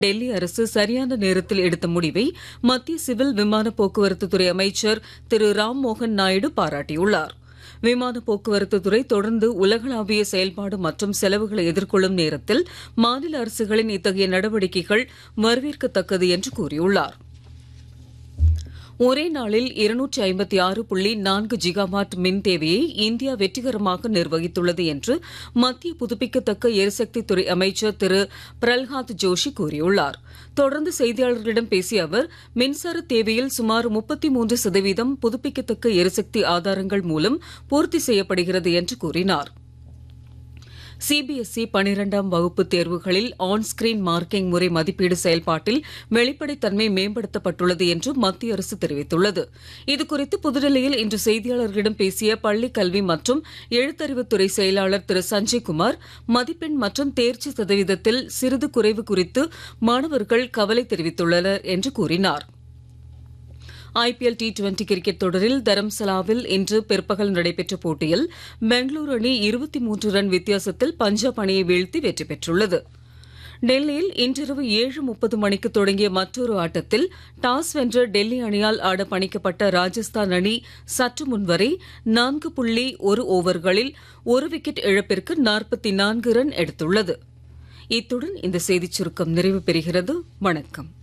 டெல்லி அரசு சரியான நேரத்தில் எடுத்த முடிவை மத்திய சிவில் விமான போக்குவரத்து துறை அமைச்சர் திரு ராம்மோகன் நாயுடு பாராட்டியுள்ளார். விமான போக்குவரத்து துறை தொடர்ந்து உலகளாவிய செயல்பாடு மற்றும் செலவுகளை எதிர்கொள்ளும் நேரத்தில் மாநில அரசுகளின் இத்தகைய நடவடிக்கைகள் வரவேற்கத்தக்கது என்று கூறியுள்ளார். ஒரே நாளில் 256.4 ஜிகாவாட் மின் தேவையை இந்தியா வெற்றிகரமாக நிர்வகித்துள்ளது என்று மத்திய புதுப்பிக்கத்தக்க எரிசக்தி துறை அமைச்சர் திரு பிரல்ஹாத் ஜோஷி கூறியுள்ளார். தொடர்ந்து செய்தியாளர்களிடம் பேசிய அவர், மின்சார தேவையில் சுமார் 33% புதுப்பிக்கத்தக்க எரிசக்தி ஆதாரங்கள் மூலம் பூர்த்தி செய்யப்படுகிறது என்று கூறினார். சிபிஎஸ்இ 12ஆம் வகுப்பு தேர்வுகளில் ஆன் ஸ்கிரீன் மார்க்கிங் முறை மதிப்பீடு செயல்பாட்டில் வெளிப்படைத்தன்மை மேம்படுத்தப்பட்டுள்ளது என்று மத்திய அரசு தெரிவித்துள்ளது. இதுகுறித்து புதுடெல்லியில் இன்று செய்தியாளர்களிடம் பேசிய பள்ளிக் கல்வி மற்றும் எழுத்தறிவுத்துறை செயலாளர் திரு சஞ்சய்குமார், மதிப்பெண் மற்றும் தேர்ச்சி சதவீதத்தில் சிறிது குறைவு குறித்து மாணவர்கள் கவலை தெரிவித்துள்ளனர் என்று கூறினார். ஐபிஎல் T20 கிரிக்கெட் தொடரில் தரம்சலாவில் இன்று பிற்பகல் நடைபெற்ற போட்டியில் பெங்களூரு அணி 23 ரன் வித்தியாசத்தில் பஞ்சாப் அணியை வீழ்த்தி வெற்றி பெற்றுள்ளது. டெல்லியில் இன்றிரவு 7:30 மணிக்கு தொடங்கிய மற்றொரு ஆட்டத்தில் டாஸ் வென்ற டெல்லி அணியால் ஆட பணிக்கப்பட்ட ராஜஸ்தான் அணி சற்று முன்வரை 4.1 ஓவர்களில் 1 விக்கெட் இழப்பிற்கு 44 ரன் எடுத்துள்ளது. இத்துடன் இந்த செய்திச் சுருக்கம் நிறைவு பெறுகிறது. வணக்கம்.